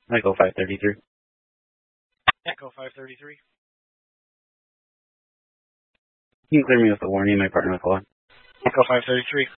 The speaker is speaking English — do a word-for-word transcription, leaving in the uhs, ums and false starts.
Echo five thirty-three. Echo five thirty-three. You can clear me with a warning, my partner with one. Echo five thirty-three.